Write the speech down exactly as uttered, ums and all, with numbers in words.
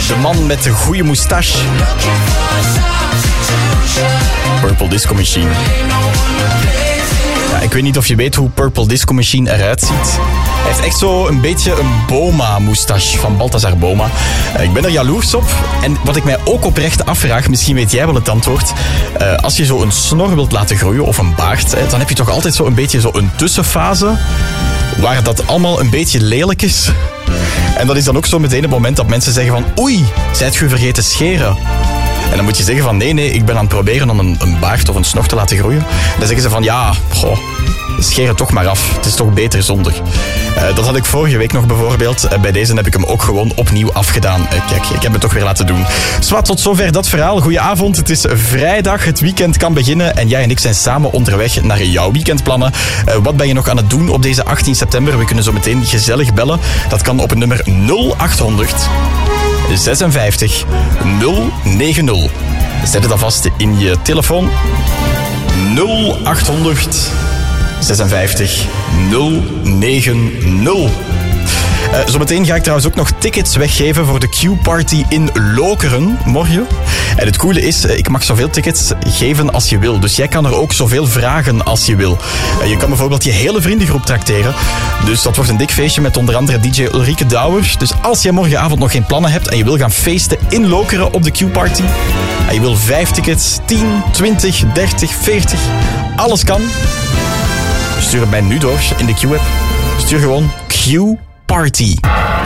De man met de goede moustache. Purple Disco Machine. Ja, ik weet niet of je weet hoe Purple Disco Machine eruit ziet. Hij heeft echt zo een beetje een Boma-moustache van Balthazar Boma. Ik ben er jaloers op. En wat ik mij ook oprecht afvraag, misschien weet jij wel het antwoord. Uh, als je zo een snor wilt laten groeien of een baard, hè, dan heb je toch altijd zo een beetje zo een tussenfase waar dat allemaal een beetje lelijk is. En dat is dan ook zo meteen het moment dat mensen zeggen van oei, zijt je vergeten scheren? En dan moet je zeggen van nee, nee, ik ben aan het proberen om een, een baard of een snor te laten groeien. En dan zeggen ze van ja, goh, scheer het toch maar af. Het is toch beter zonder. Uh, dat had ik vorige week nog bijvoorbeeld. Uh, bij deze heb ik hem ook gewoon opnieuw afgedaan. Uh, kijk, ik heb het toch weer laten doen. Zwat, tot zover dat verhaal. Goedenavond, het is vrijdag. Het weekend kan beginnen. En jij en ik zijn samen onderweg naar jouw weekendplannen. Uh, wat ben je nog aan het doen op deze achttien september? We kunnen zo meteen gezellig bellen. Dat kan op het nummer nul achthonderd zesenvijftig nul negentig. Zet het dan vast in je telefoon. nul achthonderd zesenvijftig nul negentig. Uh, zometeen ga ik trouwens ook nog tickets weggeven voor de Q-party in Lokeren morgen. En het coole is, uh, ik mag zoveel tickets geven als je wil. Dus jij kan er ook zoveel vragen als je wil. Uh, je kan bijvoorbeeld je hele vriendengroep trakteren. Dus dat wordt een dik feestje met onder andere D J Ulrike Douwer. Dus als jij morgenavond nog geen plannen hebt en je wil gaan feesten in Lokeren op de Q-party, en je wil vijf tickets, tien, twintig, dertig, veertig, alles kan. Stuur het mij nu door in de Q-app. Stuur gewoon Q Party.